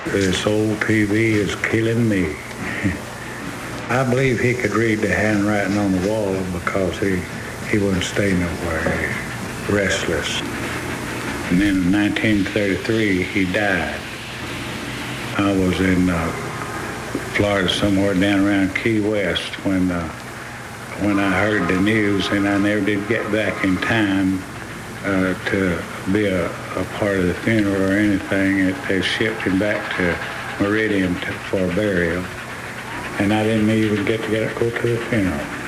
This old TV is killing me. I believe he could read the handwriting on the wall because he wouldn't stay nowhere. He's restless. And then in 1933, he died. I was in Florida, somewhere down around Key West, when I heard the news, and I never did get back in time to be a part of the funeral or anything. They shipped him back to Meridian for burial, and I didn't even get to go to the funeral.